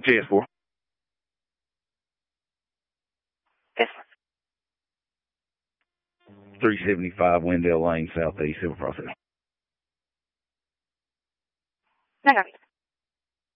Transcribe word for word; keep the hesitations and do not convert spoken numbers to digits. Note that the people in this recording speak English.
J S four. Yes. three seventy-five Wendell Lane, Southeast, Civil Process. I got it.